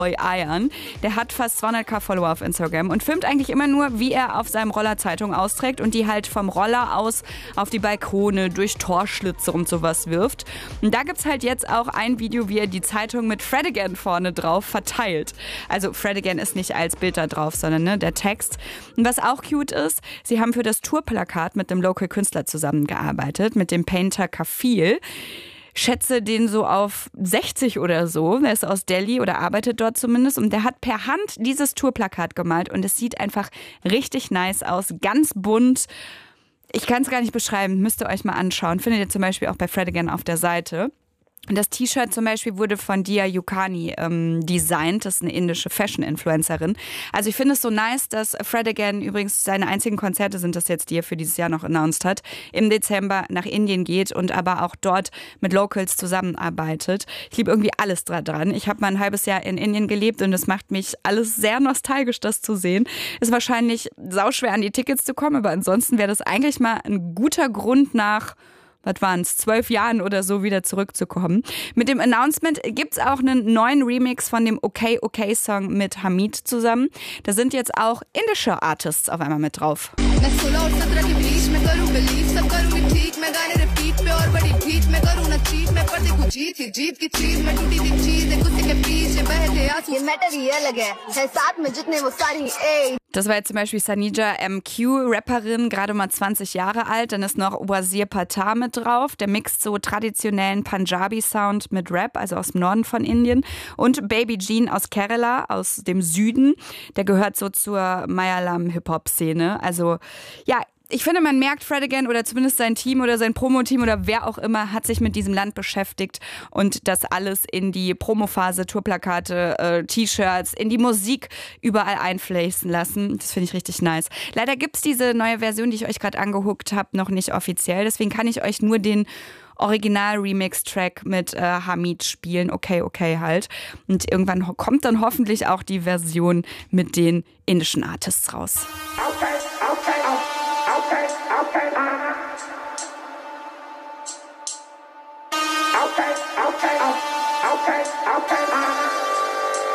Ayan. Der hat fast 200.000 Follower auf Instagram und filmt eigentlich immer nur, wie er auf seinem Roller Zeitung austrägt und die halt vom Roller aus auf die Balkone, durch Torschlitze und sowas wirft. Und da gibt's halt jetzt auch ein Video, wie er die Zeitung mit Fredigan vorne drauf verteilt. Also Fredigan ist nicht als Bild da drauf, sondern der Text. Und was auch cute ist, sie haben für das Tourplakat mit dem Local-Künstler zusammengearbeitet, mit dem Painter Kafil. Schätze den so auf 60 oder so. Der ist aus Delhi oder arbeitet dort zumindest. Und der hat per Hand dieses Tourplakat gemalt. Und es sieht einfach richtig nice aus. Ganz bunt. Ich kann es gar nicht beschreiben. Müsst ihr euch mal anschauen. Findet ihr zum Beispiel auch bei Fredigan auf der Seite. Das T-Shirt zum Beispiel wurde von Dia Yukani designt. Das ist eine indische Fashion-Influencerin. Also ich finde es so nice, dass Fredigan, übrigens seine einzigen Konzerte sind das jetzt, die er für dieses Jahr noch announced hat, im Dezember nach Indien geht und aber auch dort mit Locals zusammenarbeitet. Ich liebe irgendwie alles dran. Ich habe mal ein halbes Jahr in Indien gelebt und es macht mich alles sehr nostalgisch, das zu sehen. Ist wahrscheinlich sauschwer an die Tickets zu kommen, aber ansonsten wäre das eigentlich mal ein guter Grund nach... was waren es, 12 Jahren oder so wieder zurückzukommen. Mit dem Announcement gibt's auch einen neuen Remix von dem Okay Okay Song mit Hamid zusammen. Da sind jetzt auch indische Artists auf einmal mit drauf. Das war jetzt zum Beispiel Sanija MQ, Rapperin, gerade mal 20 Jahre alt. Dann ist noch Wazir Pattar mit drauf. Der mixt so traditionellen Punjabi-Sound mit Rap, also aus dem Norden von Indien. Und Baby Jean aus Kerala, aus dem Süden. Der gehört so zur Malayalam-Hip-Hop-Szene. Also ja, ich finde, man merkt, Fredigan oder zumindest sein Team oder sein Promo-Team oder wer auch immer hat sich mit diesem Land beschäftigt und das alles in die Promophase, Tourplakate, T-Shirts, in die Musik überall einfließen lassen. Das finde ich richtig nice. Leider gibt's diese neue Version, die ich euch gerade angeguckt habe, noch nicht offiziell. Deswegen kann ich euch nur den Original-Remix-Track mit Hamid spielen. Okay, okay halt. Und irgendwann kommt dann hoffentlich auch die Version mit den indischen Artists raus.